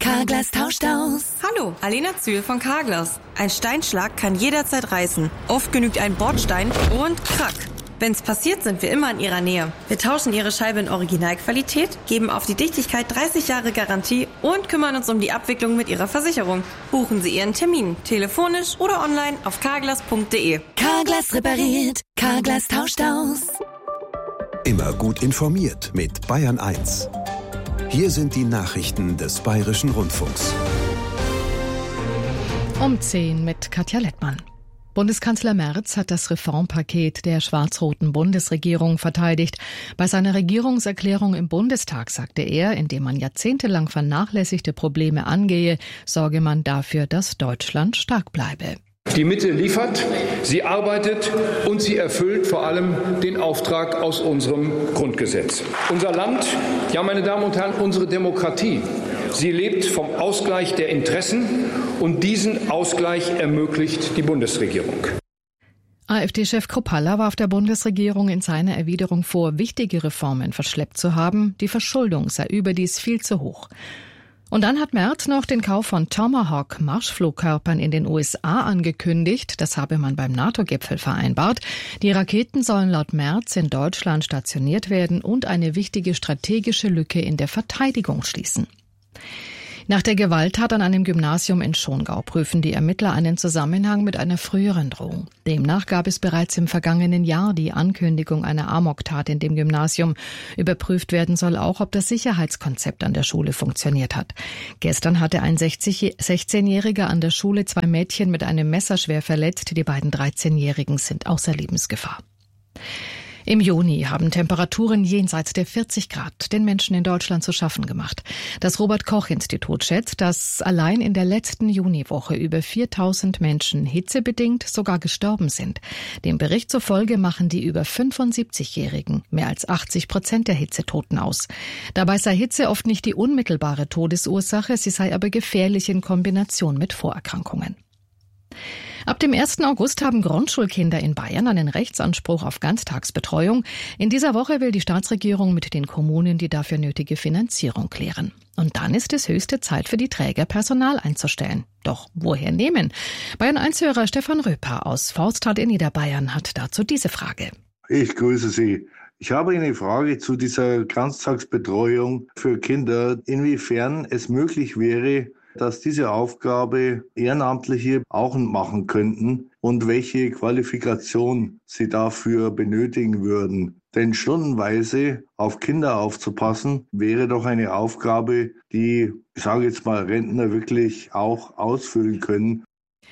Carglass tauscht aus. Hallo, Alena Zühl von Carglass. Ein Steinschlag kann jederzeit reißen. Oft genügt ein Bordstein und krack. Wenn's passiert, sind wir immer in Ihrer Nähe. Wir tauschen Ihre Scheibe in Originalqualität, geben auf die Dichtigkeit 30 Jahre Garantie und kümmern uns um die Abwicklung mit Ihrer Versicherung. Buchen Sie Ihren Termin, telefonisch oder online auf carglass.de. Carglass repariert, Carglass tauscht aus. Immer gut informiert mit Bayern 1. Hier sind die Nachrichten des Bayerischen Rundfunks. Um 10 mit Katja Lettmann. Bundeskanzler Merz hat das Reformpaket der schwarz-roten Bundesregierung verteidigt. Bei seiner Regierungserklärung im Bundestag sagte er, indem man jahrzehntelang vernachlässigte Probleme angehe, sorge man dafür, dass Deutschland stark bleibe. Die Mitte liefert, sie arbeitet und sie erfüllt vor allem den Auftrag aus unserem Grundgesetz. Unser Land, ja meine Damen und Herren, unsere Demokratie, sie lebt vom Ausgleich der Interessen und diesen Ausgleich ermöglicht die Bundesregierung. AfD-Chef Kruppalla warf der Bundesregierung in seiner Erwiderung vor, wichtige Reformen verschleppt zu haben. Die Verschuldung sei überdies viel zu hoch. Und dann hat Merz noch den Kauf von Tomahawk-Marschflugkörpern in den USA angekündigt. Das habe man beim NATO-Gipfel vereinbart. Die Raketen sollen laut Merz in Deutschland stationiert werden und eine wichtige strategische Lücke in der Verteidigung schließen. Nach der Gewalttat an einem Gymnasium in Schongau prüfen die Ermittler einen Zusammenhang mit einer früheren Drohung. Demnach gab es bereits im vergangenen Jahr die Ankündigung einer Amoktat in dem Gymnasium. Überprüft werden soll auch, ob das Sicherheitskonzept an der Schule funktioniert hat. Gestern hatte ein 16-Jähriger an der Schule 2 Mädchen mit einem Messer schwer verletzt. Die beiden 13-Jährigen sind außer Lebensgefahr. Im Juni haben Temperaturen jenseits der 40 Grad den Menschen in Deutschland zu schaffen gemacht. Das Robert-Koch-Institut schätzt, dass allein in der letzten Juniwoche über 4000 Menschen hitzebedingt sogar gestorben sind. Dem Bericht zufolge machen die über 75-Jährigen mehr als 80% der Hitzetoten aus. Dabei sei Hitze oft nicht die unmittelbare Todesursache, sie sei aber gefährlich in Kombination mit Vorerkrankungen. Ab dem 1. August haben Grundschulkinder in Bayern einen Rechtsanspruch auf Ganztagsbetreuung. In dieser Woche will die Staatsregierung mit den Kommunen die dafür nötige Finanzierung klären. Und dann ist es höchste Zeit für die Träger, Personal einzustellen. Doch woher nehmen? Bayern 1-Hörer Stefan Röper aus Forstadt in Niederbayern hat dazu diese Frage. Ich grüße Sie. Ich habe eine Frage zu dieser Ganztagsbetreuung für Kinder, inwiefern es möglich wäre, dass diese Aufgabe Ehrenamtliche auch machen könnten und welche Qualifikation sie dafür benötigen würden. Denn stundenweise auf Kinder aufzupassen, wäre doch eine Aufgabe, die, ich sage jetzt mal, Rentner wirklich auch ausfüllen können.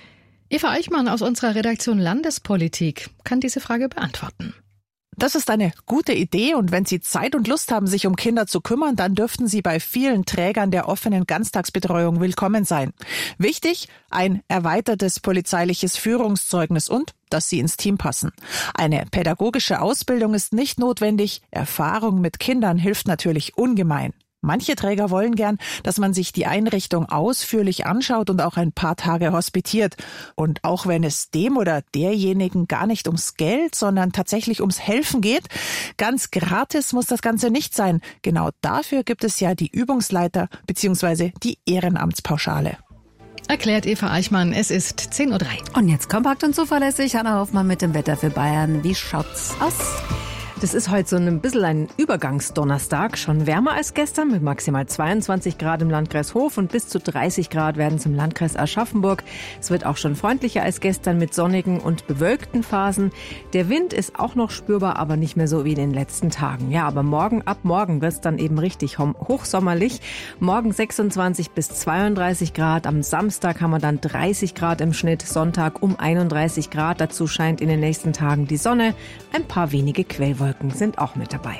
Eva Eichmann aus unserer Redaktion Landespolitik kann diese Frage beantworten. Das ist eine gute Idee und wenn Sie Zeit und Lust haben, sich um Kinder zu kümmern, dann dürften Sie bei vielen Trägern der offenen Ganztagsbetreuung willkommen sein. Wichtig, ein erweitertes polizeiliches Führungszeugnis und dass Sie ins Team passen. Eine pädagogische Ausbildung ist nicht notwendig, Erfahrung mit Kindern hilft natürlich ungemein. Manche Träger wollen gern, dass man sich die Einrichtung ausführlich anschaut und auch ein paar Tage hospitiert. Und auch wenn es dem oder derjenigen gar nicht ums Geld, sondern tatsächlich ums Helfen geht, ganz gratis muss das Ganze nicht sein. Genau dafür gibt es ja die Übungsleiter bzw. die Ehrenamtspauschale. Erklärt Eva Eichmann, es ist 10:03 Uhr. Und jetzt kompakt und zuverlässig, Hanna Hoffmann mit dem Wetter für Bayern. Wie schaut's aus? Das ist heute so ein bisschen ein Übergangsdonnerstag, schon wärmer als gestern mit maximal 22 Grad im Landkreis Hof und bis zu 30 Grad werden es im Landkreis Aschaffenburg. Es wird auch schon freundlicher als gestern mit sonnigen und bewölkten Phasen. Der Wind ist auch noch spürbar, aber nicht mehr so wie in den letzten Tagen. Ja, aber ab morgen wird es dann eben richtig hochsommerlich. Morgen 26 bis 32 Grad, am Samstag haben wir dann 30 Grad im Schnitt, Sonntag um 31 Grad. Dazu scheint in den nächsten Tagen die Sonne, ein paar wenige Quellwolken sind auch mit dabei.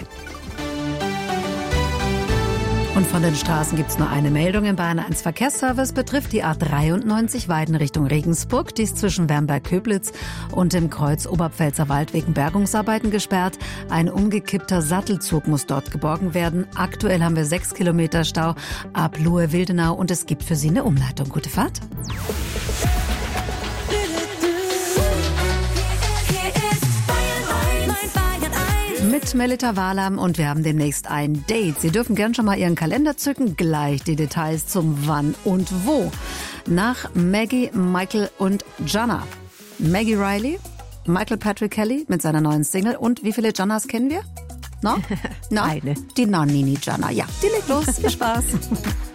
Und von den Straßen gibt es nur eine Meldung im Bayern 1 Verkehrsservice, betrifft die A93 Weiden Richtung Regensburg. Die ist zwischen Wernberg-Köblitz und dem Kreuz Oberpfälzer Wald wegen Bergungsarbeiten gesperrt. Ein umgekippter Sattelzug muss dort geborgen werden. Aktuell haben wir 6 Kilometer Stau ab Lohe-Wildenau und es gibt für Sie eine Umleitung. Gute Fahrt. mit Melita Wahlam und wir haben demnächst ein Date. Sie dürfen gern schon mal Ihren Kalender zücken, gleich die Details zum Wann und Wo. Nach Maggie, Michael und Jana. Maggie Riley, Michael Patrick Kelly mit seiner neuen Single und wie viele Janas kennen wir? No? Eine. Die Nannini Jana. Ja, die legt los. Viel Spaß.